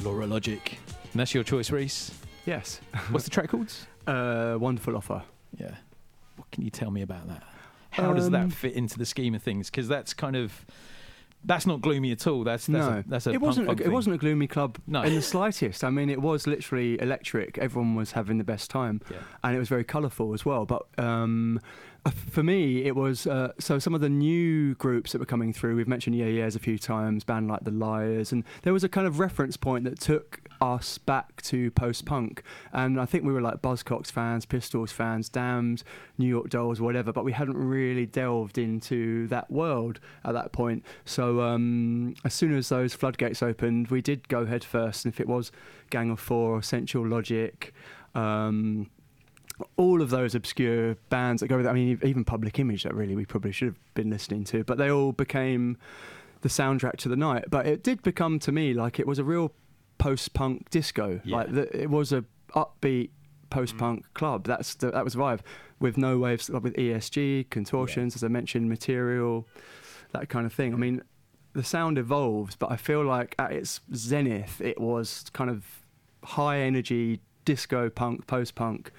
Laura Logic. And that's your choice, Reese. Yes. What's the track called? Wonderful Offer. Yeah. What can you tell me about that? How does that fit into the scheme of things? Because that's not gloomy at all. That's a it wasn't a gloomy club in the slightest. I mean, it was literally electric. Everyone was having the best time, and it was very colourful as well. But for me, it was so some of the new groups that were coming through. We've mentioned Yeah Yeahs a few times, band like The Liars, and there was a kind of reference point that took us back to post-punk, and I think we were like Buzzcocks fans, Pistols fans, Damned, New York Dolls, whatever, but we hadn't really delved into that world at that point. So as soon as those floodgates opened, we did go head first, and if it was Gang of Four, Essential Logic, all of those obscure bands that go with it, I mean, even Public Image that really we probably should have been listening to, but they all became the soundtrack to the night. But it did become, to me, like it was a real post-punk disco. It was a upbeat post-punk club. That was the vibe, with no waves, with ESG, Contortions, as I mentioned, Material, that kind of thing. I mean, the sound evolves, but I feel like at its zenith, it was kind of high energy disco punk, post-punk,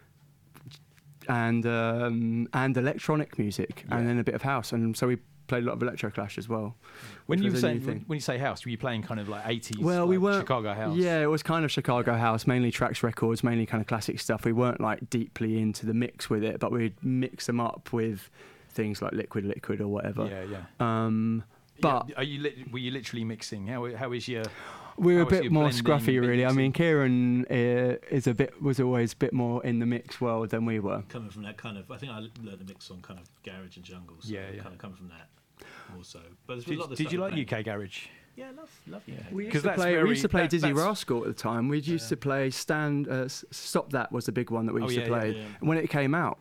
and electronic music, and then a bit of house, and so we played a lot of Electroclash as well. When you say house, were you playing kind of like 80s? Well, we weren't Chicago house. Yeah, it was kind of Chicago house, mainly Trax Records, mainly kind of classic stuff. We weren't like deeply into the mix with it, but we'd mix them up with things like Liquid or whatever. But were you literally mixing? How is your? We're a bit more scruffy, really. I mean, Kieran was always a bit more in the mix world than we were. Coming from that kind of, I think I learned the mix on kind of garage and jungle. So kind of coming from that also. But did you like UK garage? Yeah, love UK. We used to play Dizzy Rascal at the time. We used to play Stop That was the big one that we used to play when it came out.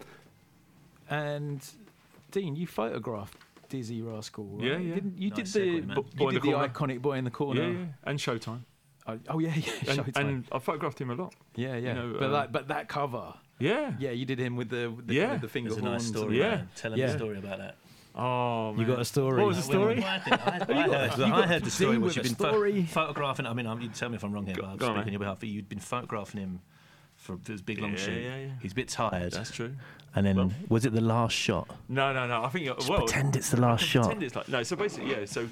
And Dean, you photographed Dizzy Rascal, right? Yeah. You did the iconic Boy in the Corner. Yeah, and Showtime. Showtime. And I photographed him a lot. Yeah. You know, but that cover. Yeah. Yeah, you did him with the finger horns. It's a nice story. Yeah. Tell him the story about that. Oh, man. You got a story. What was the story? I heard the story. Was you've been photographing. I mean, you tell me if I'm wrong here, but I'm speaking on your behalf. But you'd been photographing him for this big long shoot. Yeah. He's a bit tired. That's true. And then, was it the last shot? No. I think pretend it's the last shot. Pretend it's no. So basically, So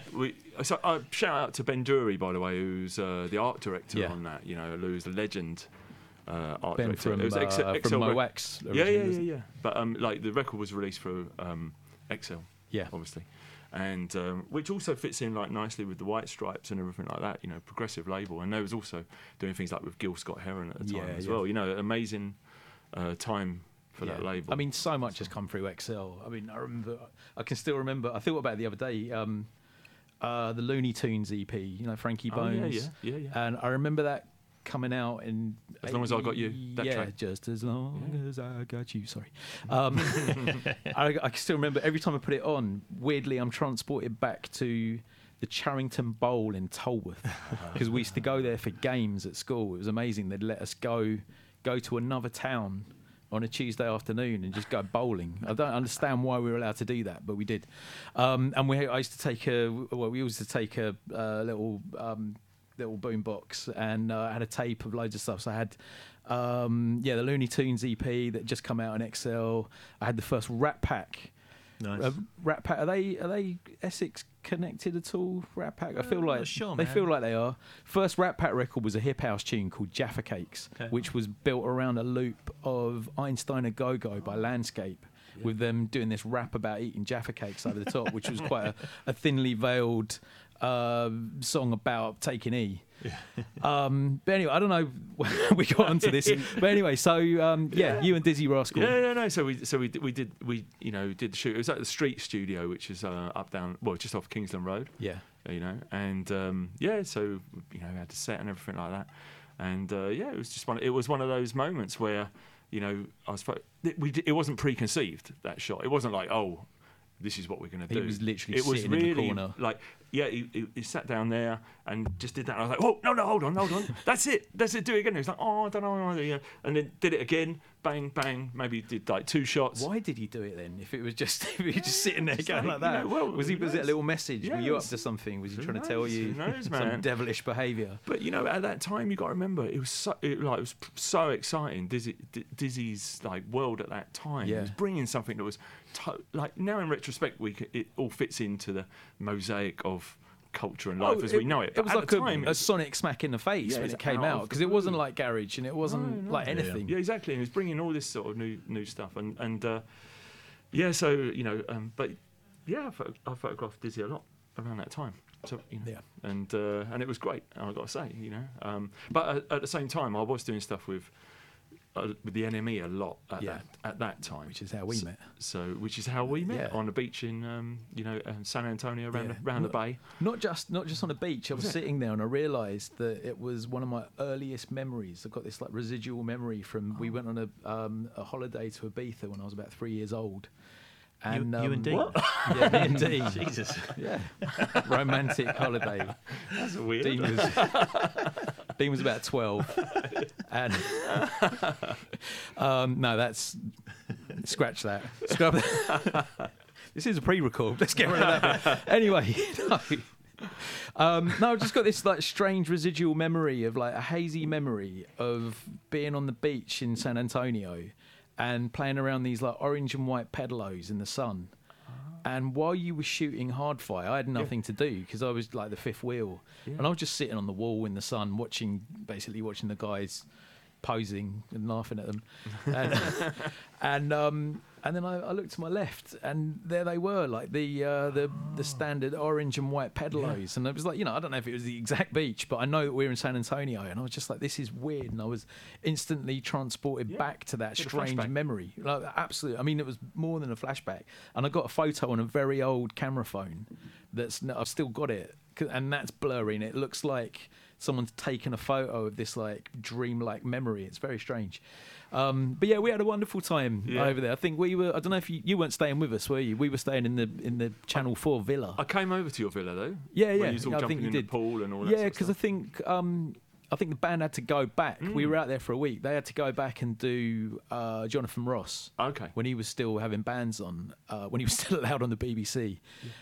I shout out to Ben Dury, by the way, who's the art director on that. You know, who's a legend. Art Ben director. From, it was from Moax. Yeah. But like the record was released through Excel. Yeah. Obviously. And which also fits in like nicely with the White Stripes and everything like that, you know, progressive label. And they was also doing things like with Gil Scott Heron at the time as well. You know, amazing time for that label. I mean, so much has come through XL. I mean, I can still remember. I thought about it the other day. The Looney Tunes EP. You know, Frankie Bones. Yeah. And I remember that coming out in As Long As I Got You. That track. Just as long as I got you. Sorry. I can still remember every time I put it on. Weirdly, I'm transported back to the Charrington Bowl in Tolworth because we used to go there for games at school. It was amazing. They'd let us go to another town on a Tuesday afternoon and just go bowling. I don't understand why we were allowed to do that, but we did. And I used to take we used to take a little boom box, and I had a tape of loads of stuff. So I had the Looney Tunes EP that just come out in XL. I had the first Rat Pack. Nice. Rat Pack, are they Essex connected at all? Rat Pack, I feel like sure, they feel like they are. First Rat Pack record was a hip house tune called Jaffa Cakes, which was built around a loop of Einstein a Go Go by Landscape, with them doing this rap about eating Jaffa Cakes over the top, which was quite a thinly veiled song about taking E. But anyway, I don't know we got onto this, but anyway, so you and Dizzy Rascal. No. So we did the shoot. It was at the Street Studio, which is just off Kingsland Road. Yeah, you know, and so we had to set and everything like that, and it was just it was one of those moments where it wasn't preconceived, that shot. It wasn't like, oh, this is what we're going to do. He was literally sitting in the corner. Like, he sat down there and just did that. And I was like, oh, no, hold on. That's it, do it again. He was like, oh, I don't know. And then did it again, bang, bang. Maybe did like 2 shots. Why did he do it then? If it was just sitting there going like that, was it a little message? Yeah, were you up to something? Was he trying to tell you some devilish behaviour? But at that time, you got to remember it was so exciting. Dizzy's like world at that time. Yeah. It was bringing something that was like now in retrospect, it all fits into the mosaic of culture and life as we know it. But it was like a sonic smack in the face when it came out, because it wasn't like garage and it wasn't like anything. Yeah, exactly. And it was bringing all this sort of new stuff but I photographed Dizzy a lot around that time. So and it was great. I've got to say, but at the same time, I was doing stuff with the NME a lot at that time, which is how we met. Which is how we met on the beach in San Antonio around the bay. Not just on the beach. I was sitting there and I realised that it was one of my earliest memories. I've got this like residual memory from we went on a holiday to Ibiza when I was about 3 years old. And you and Dean? Yeah, me and Dean. Jesus. Yeah. Romantic holiday. That's weird. Dean was about 12. And no, that's... Scratch that. Scrub that. This is a pre-record. Let's get rid of that. Anyway, no, I've just got this like strange residual memory of like a hazy memory of being on the beach in San Antonio and playing around these like orange and white pedalos in the sun. And while you were shooting Hardfire, I had nothing to do because I was like the fifth wheel. Yeah. And I was just sitting on the wall in the sun watching the guys posing and laughing at them. And then I looked to my left and there they were, like the standard orange and white pedalos. Yeah. And it was like, I don't know if it was the exact beach, but I know that we were in San Antonio and I was just like, this is weird. And I was instantly transported back to that strange memory. Like, absolutely. I mean, it was more than a flashback. And I got a photo on a very old camera phone I've still got it. And that's blurry and it looks like someone's taken a photo of this like dreamlike memory. It's very strange. But yeah, we had a wonderful time over there. I think I don't know if you weren't staying with us, were you? We were staying in the Channel 4 villa. I came over to your villa though. Yeah. When you was all jumping in the pool and all that. Yeah, because I think the band had to go back. We were out there for a week. They had to go back and do Jonathan Ross. Okay. When he was still having bands on, when he was still allowed on the BBC,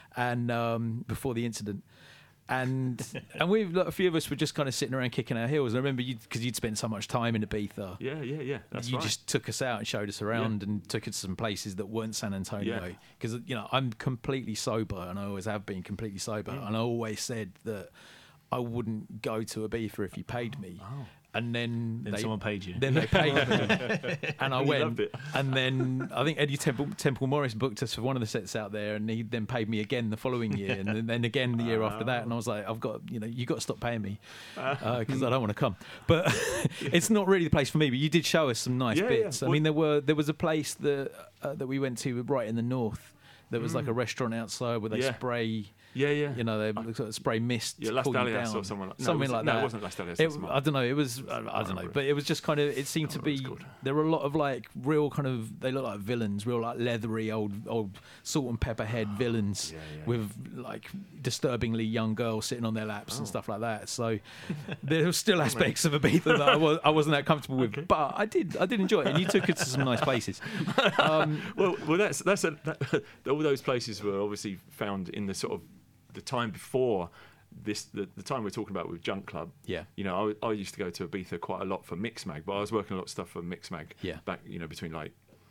and before the incident. And a few of us were just kind of sitting around kicking our heels. I remember because you'd spent so much time in Ibiza. Yeah. That's right. You just took us out and showed us around and took us to some places that weren't San Antonio. Because I'm completely sober and I always have been completely sober. And I always said that I wouldn't go to Ibiza if you paid me. Oh. And then someone paid you. Then they paid me, and I went. And then I think Eddie Temple Morris booked us for one of the sets out there, and he then paid me again the following year, and then again the year after that. And I was like, I've got, you got to stop paying me because I don't want to come. But it's not really the place for me. But you did show us some nice bits. I mean, there was a place that we went to right in the north. There was like a restaurant outside where they spray. Yeah. They sort of spray mist. Yeah, Las Dalias or something like that. No, it wasn't Las Dalias. I don't know. It was, I don't know. But it was just kind of, it seemed to be, there were a lot of like real kind of, they look like villains, real like leathery old salt and pepper head villains with like disturbingly young girls sitting on their laps and stuff like that. So there were still aspects of Ibiza that I wasn't that comfortable with. But I did enjoy it. And you took us to some nice places. Well, that's all those places were obviously found in the sort of, the time before this, the time we're talking about with Junk Club. Yeah. I used to go to Ibiza quite a lot for Mixmag, but I was working a lot of stuff for Mixmag. Yeah. Back, between like,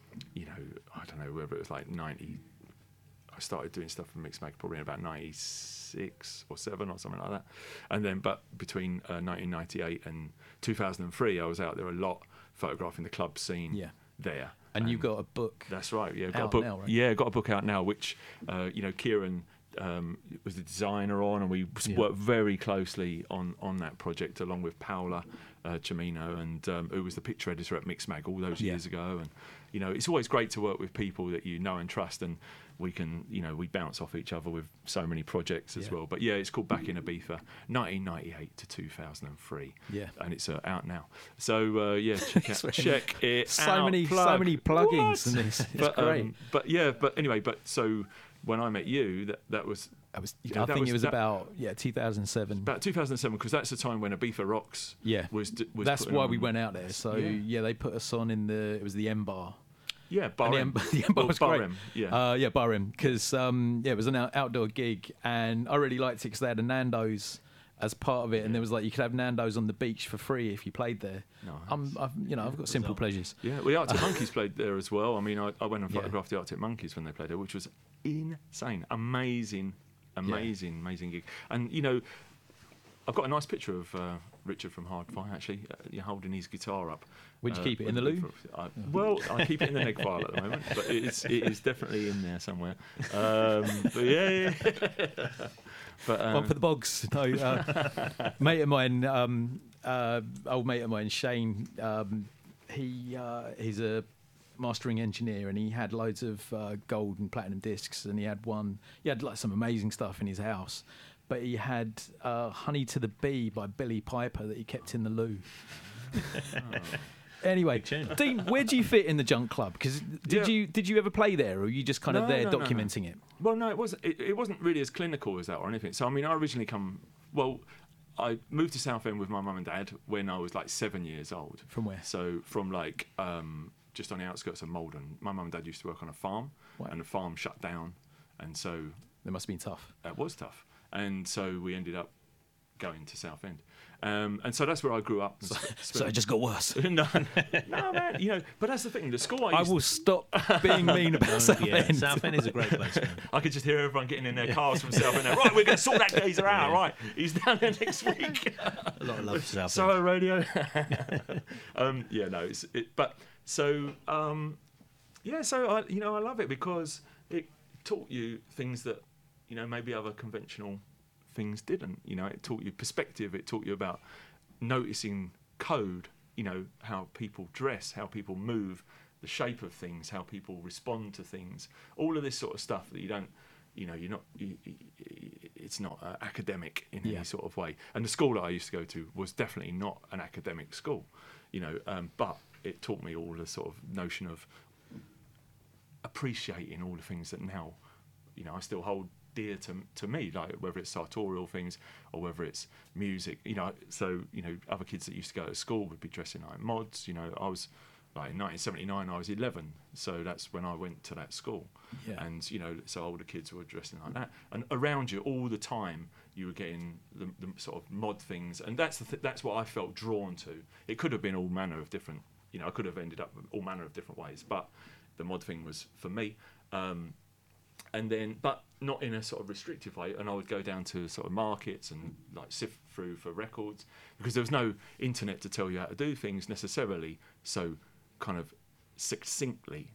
I don't know, whether it was like 90. I started doing stuff for Mixmag probably in about 96 or 7 or something like that. And then, but between 1998 and 2003, I was out there a lot photographing the club scene. Yeah. There. And you got a book. That's right. Yeah. Got a book now, right? Yeah, got a book out now, which Kieran was the designer on, and we worked very closely on that project along with Paola Cimino, and who was the picture editor at Mixmag all those years ago. And it's always great to work with people that you know and trust, and we can we bounce off each other with so many projects as well. But it's called Back in Ibiza, 1998 to 2003. Yeah, and it's out now. So check it so out. So many plugins in this. It's great. But anyway, so when I met you, that was I think it was about 2007. About 2007, because that's the time when Ibiza Rocks. Was that's why we went out there. So they put us on it was the M Bar. Yeah, Barham. The M Bar was Barham, great. Barham, because it was an outdoor gig, and I really liked it because they had a Nando's as part of it, and there was you could have Nando's on the beach for free if you played there. Nice. I've got simple pleasures. Yeah, the Arctic Monkeys played there as well. I mean, I went and photographed the Arctic Monkeys when they played there, which was insane, amazing gig. And I've got a nice picture of Richard from Hardfire actually, holding his guitar up. Would you keep it in the loo? I keep it in the neg file at the moment, but it is definitely in there somewhere. But yeah. But, one for the bogs. No, mate of mine, old mate of mine, Shane. He's a mastering engineer, and he had loads of gold and platinum discs, and he had some amazing stuff in his house. But he had Honey to the Bee by Billy Piper that he kept in the loo. Anyway, Dean, where do you fit in the Junk Club? Because did you ever play there, or were you just kind of there documenting it? Well, no, it wasn't really as clinical as that or anything. So I mean, I originally I moved to Southend with my mum and dad when I was 7 years old. From where? So from just on the outskirts of Malden. My mum and dad used to work on a farm, and the farm shut down, and so it must have been tough. It was tough, and so we ended up going to Southend. And so that's where I grew up. So it just got worse. no, man. But that's the thing. The school I will stop being mean about Southend. Southend is a great place, man. I could just hear everyone getting in their cars from Southend. Right, we're going to sort that geezer out. Right, he's down there next week. A lot of love to Southend. So radio. So I love it because it taught you things that maybe other conventional things didn't. It taught you perspective. It taught you about noticing code. How people dress, how people move, the shape of things, how people respond to things. All of this sort of stuff that you don't. It's not academic in any sort of way. And the school that I used to go to was definitely not an academic school. But it taught me all the sort of notion of appreciating all the things that now, I still hold dear to me, whether it's sartorial things or whether it's music. Other kids that used to go to school would be dressing like mods. I was in 1979, I was 11, so that's when I went to that school. And so older kids were dressing like that, and around you all the time you were getting the sort of mod things, and that's what I felt drawn to. It could have been all manner of different, I could have ended up all manner of different ways, but the mod thing was for me. And then, but not in a sort of restrictive way. And I would go down to sort of markets and sift through for records, because there was no internet to tell you how to do things necessarily. So, kind of succinctly,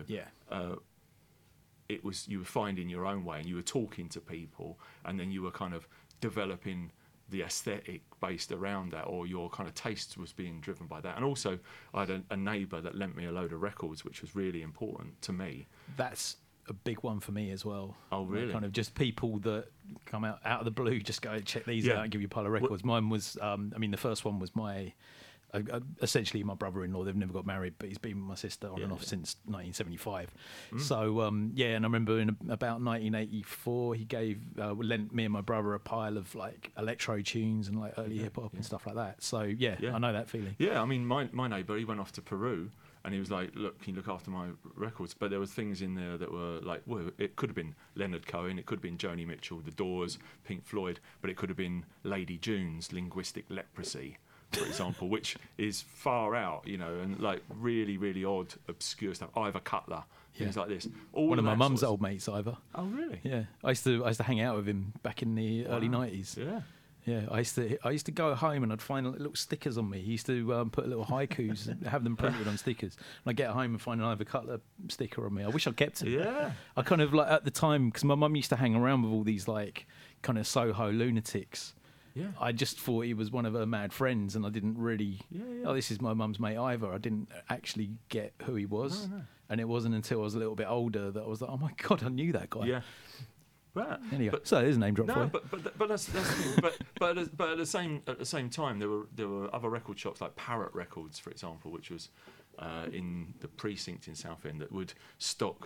it was, you were finding your own way, and you were talking to people, and then you were kind of developing the aesthetic based around that, or your kind of taste was being driven by that. And also, I had a neighbour that lent me a load of records, which was really important to me. That's a big one for me as well. Oh, really? Kind of just people that come out of the blue, just go check these out and give you a pile of records. Mine was, the first one was essentially my brother-in-law. They've never got married, but he's been with my sister on and off since 1975. So and I remember in about 1984 he lent me and my brother a pile of electro tunes and early hip-hop and stuff like that. So I know that feeling. I mean, my neighbour, he went off to Peru, and he was like, look, can you look after my records? But there was things in there that were it could have been Leonard Cohen, it could have been Joni Mitchell, The Doors, Pink Floyd, but it could have been Lady June's Linguistic Leprosy, for example, which is far out, and really, really odd, obscure stuff. Ivor Cutler, things like this. One of my mum's old mates, Ivor. Oh, really? Yeah, I used to hang out with him back in the early 90s. Yeah, I used to go home and I'd find little stickers on me. He used to put little haikus and have them printed on stickers. And I'd get home and find an Ivor Cutler sticker on me. I wish I'd kept it. Yeah. I kind of at the time, because my mum used to hang around with all these kind of Soho lunatics. Yeah. I just thought he was one of her mad friends, and I didn't really. Oh, this is my mum's mate Ivor. I didn't actually get who he was, and it wasn't until I was a little bit older that I was like, oh my god, I knew that guy. Yeah. Right. Anyway, so there's a name drop for you. But that's but at the same time there were other record shops like Parrot Records, for example, which was in the precinct in Southend, that would stock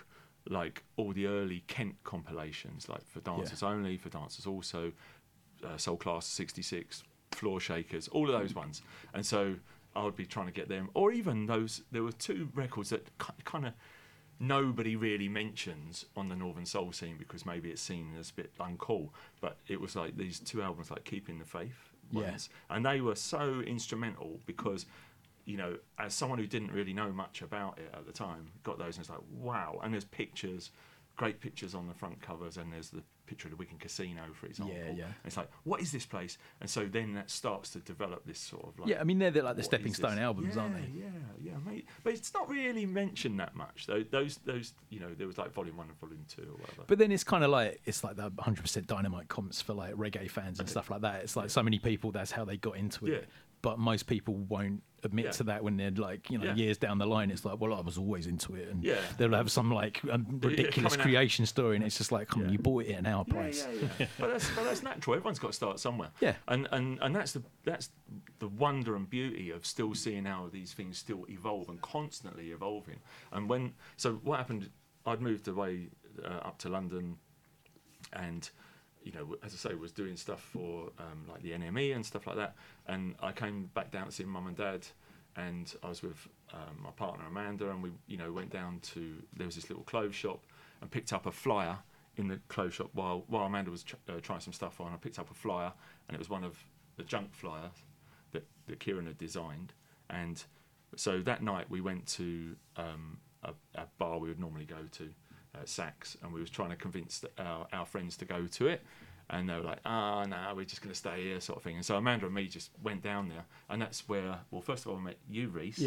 like all the early Kent compilations, like For Dancers Only, For Dancers Also, Soul Class 66, Floor Shakers, all of those ones. And so I would be trying to get them, or even those. There were 2 records that kind of nobody really mentions on the Northern Soul scene because maybe it's seen as a bit uncool. But it was like these 2 albums, like Keeping the Faith ones, and they were so instrumental because, you know, as someone who didn't really know much about it at the time, got those and it's like, wow. And there's pictures, great pictures on the front covers, and there's the picture of the Wigan Casino, for example. And it's like, what is this place? And so then that starts to develop this sort of like... I mean, they're like the stepping stone albums, aren't they? Yeah, mate. But it's not really mentioned that much. Those, you know, there was like Volume 1 and Volume 2 or whatever. But then it's kind of like, it's like the 100% Dynamite comps for like reggae fans and stuff like that. It's like so many people, that's how they got into it. But most people won't admit to that when they're like, you know, years down the line. It's like, well, I was always into it, and they'll have some like ridiculous creation story, and it's just like, come on, you bought it at our price. But that's natural. Everyone's got to start somewhere. And that's the wonder and beauty of still seeing how these things still evolve and constantly evolving. And what happened? I'd moved away up to London, and, you know, as I say, was doing stuff for like the NME and stuff like that. And I came back down to see Mum and Dad, and I was with my partner Amanda, and we, you know, went down to, there was this little clothes shop, and picked up a flyer in the clothes shop while Amanda was trying some stuff on. I picked up a flyer, and it was one of the junk flyers that Kieran had designed. And so that night we went to a bar we would normally go to, Saks, and we was trying to convince our friends to go to it, and they were like, no, we're just going to stay here, sort of thing. And so Amanda and me just went down there, and that's where, well, first of all, I met you, Reese.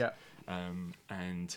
And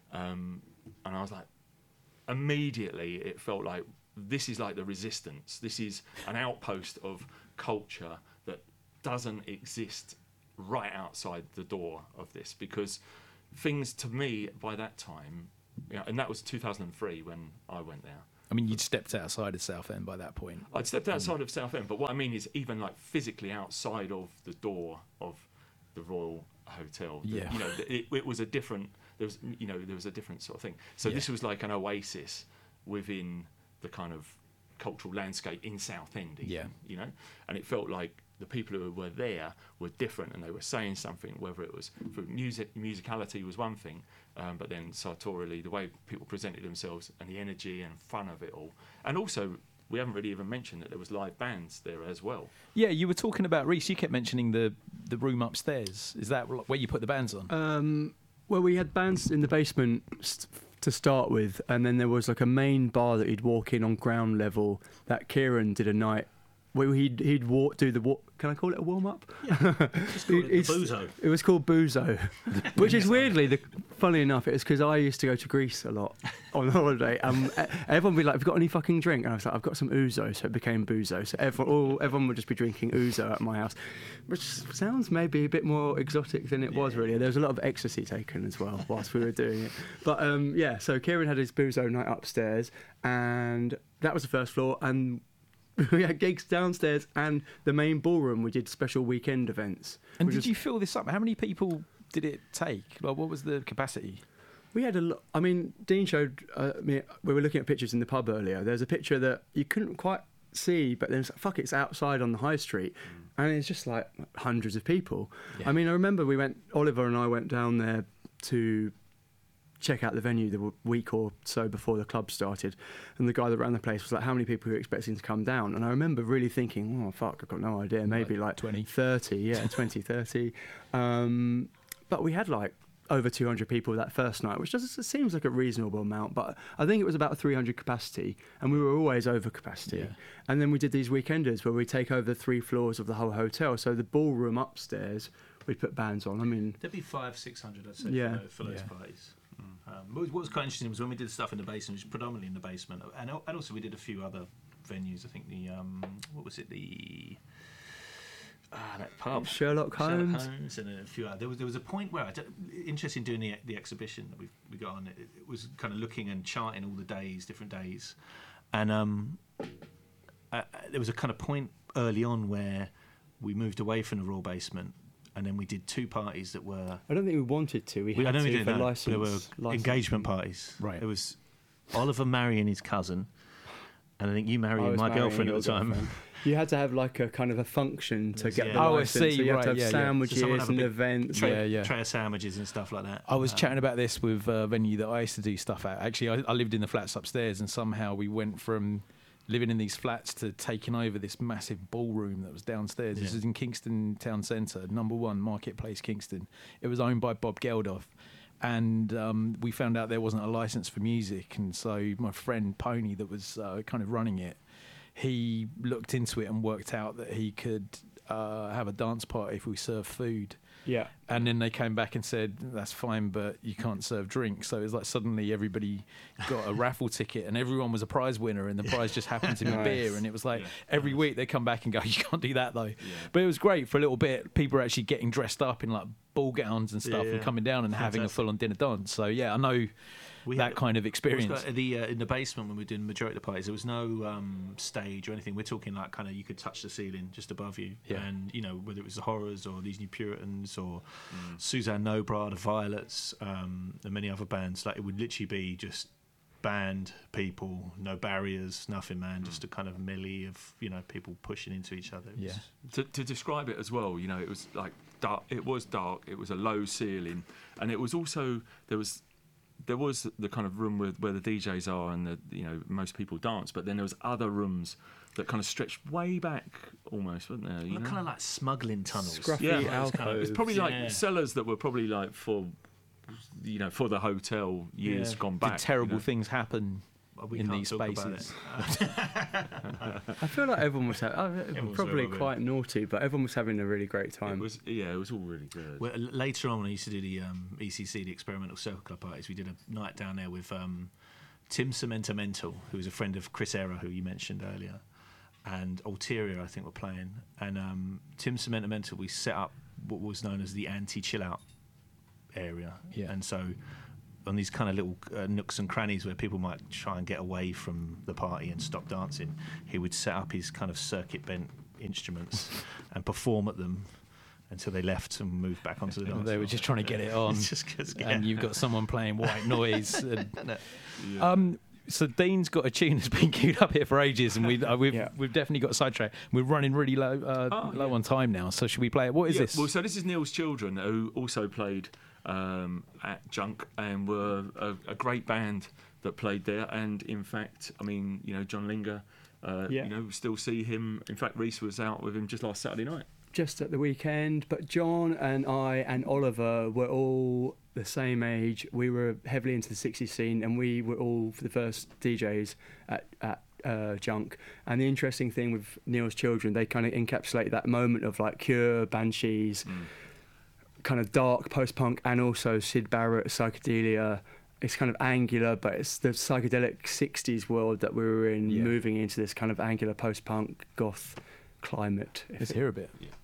I was like, immediately it felt like this is like the Resistance. This is an outpost of culture that doesn't exist right outside the door of this, because things to me by that time, you know, and that was 2003 when I went there. I mean, you'd stepped outside of Southend by that point. I'd stepped outside of Southend, but what I mean is even like physically outside of the door of the Royal Hotel. You know, it was a different. There was a different sort of thing. So this was like an oasis within the kind of cultural landscape in Southend. Even, you know, and it felt like the people who were there were different, and they were saying something, whether it was through musicality was one thing, but then sartorially, the way people presented themselves and the energy and fun of it all. And also, we haven't really even mentioned that there was live bands there as well. Yeah, you were talking about, Reese, you kept mentioning the room upstairs. Is that where you put the bands on? Well, we had bands in the basement to start with, and then there was like a main bar that you'd walk in on ground level that Kieran did a night where he'd do the can I call it a warm up? Yeah, just call it Buzo. It was called Buzo, which is weirdly, funny enough, it was because I used to go to Greece a lot on holiday, and everyone would be like, "Have you got any fucking drink?" And I was like, "I've got some ouzo," so it became Buzo. So everyone would just be drinking ouzo at my house, which sounds maybe a bit more exotic than it was really. There was a lot of ecstasy taken as well whilst we were doing it. But so Kieran had his Buzo night upstairs, and that was the first floor, and we had gigs downstairs, and the main ballroom we did special weekend events. And did you fill this up? How many people did it take? Like, what was the capacity? We had a lot. I mean, Dean showed me, we were looking at pictures in the pub earlier. There's a picture that you couldn't quite see, but then it's like, fuck, it's outside on the high street, and it's just like hundreds of people. I mean, I remember Oliver and I went down there to check out the venue the week or so before the club started, and the guy that ran the place was like, how many people are you expecting to come down? And I remember really thinking, oh fuck, I've got no idea, maybe like 20 30. But we had like over 200 people that first night, which seems like a reasonable amount, but I think it was about 300 capacity, and we were always over capacity. And then we did these weekenders where we take over 3 floors of the whole hotel, so the ballroom upstairs we'd put bands on. I mean, there'd be 500-600, I'd say, for those parties. What was quite interesting was when we did stuff in the basement, which was predominantly in the basement, and also we did a few other venues. I think what was it, that pub, Sherlock Holmes, and a few other. There was a point where interested in doing the exhibition that we got on. It was kind of looking and charting all the days, different days, and there was a kind of point early on where we moved away from the Royal Basement. And then we did 2 parties that were... I don't think we wanted to. We had to for license. There were engagement parties. Right. There was Oliver marrying his cousin, and I think you marrying my girlfriend at the time. You had to have like a kind of a function to get the license. I see. So you had to have sandwiches and events. Tray of sandwiches and stuff like that. I was chatting about this with a venue that I used to do stuff at. Actually, I lived in the flats upstairs, and somehow we went from living in these flats to taking over this massive ballroom that was downstairs. This is in Kingston Town Centre, number 1 Marketplace, Kingston. It was owned by Bob Geldof. And we found out there wasn't a license for music, and so my friend Pony, that was kind of running it, he looked into it and worked out that he could have a dance party if we served food. Yeah. And then they came back and said, that's fine, but you can't serve drinks. So it was like suddenly everybody got a raffle ticket and everyone was a prize winner, and the prize just happened to be beer. And it was like every week they come back and go, you can't do that though. Yeah. But it was great for a little bit. People were actually getting dressed up in like ball gowns and stuff and coming down and having a full-on dinner dance. So yeah, I know that kind of experience. In the basement when we were doing the majority of the parties, there was no stage or anything. We're talking like kind of you could touch the ceiling just above you, and you know, whether it was the Horrors or these New Puritans or Suzanne Nobra, the Violets, and many other bands, like it would literally be just band people, no barriers, nothing, man, just a kind of melee of, you know, people pushing into each other. To describe it as well, you know, it was like dark. It was dark. It was a low ceiling, and it was also there was the kind of room where the DJs are and most people dance, but then there was other rooms that kind of stretched way back almost, weren't there? You know? Kind of like smuggling tunnels. Scruffy alcoves. It's probably like cellars that were probably like for the hotel years gone back. Did terrible things happen in these spaces? I feel like everyone was probably quite naughty, but everyone was having a really great time. It was all really good. Well, later on, when I used to do the ECC, the Experimental Circle Club parties, we did a night down there with Tim Cementamento, who was a friend of Chris Era, who you mentioned earlier, and Ulterior, I think, were playing. And Tim Cementamento, we set up what was known as the anti-chill out area, and so on these kind of little nooks and crannies where people might try and get away from the party and stop dancing, he would set up his kind of circuit bent instruments and perform at them until they left and moved back onto the dance floor. They were just trying to get it on. And you've got someone playing white noise. So Dean's got a tune that's been queued up here for ages, and we've definitely got sidetracked. We're running really low on time now, so should we play it? What is this? Well, so this is Neil's Children, who also played at Junk and were a great band that played there. And in fact, I mean, John Linger, still see him. In fact, Reese was out with him just last Saturday night. Just at the weekend, but John and I and Oliver were all the same age. We were heavily into the 60s scene, and we were all the first DJs at Junk. And the interesting thing with Neil's Children, they kind of encapsulate that moment of like Cure, Banshees, kind of dark post-punk, and also Syd Barrett, psychedelia. It's kind of angular, but it's the psychedelic 60s world that we were in, moving into this kind of angular post-punk goth climate. Let's hear a bit. Yeah.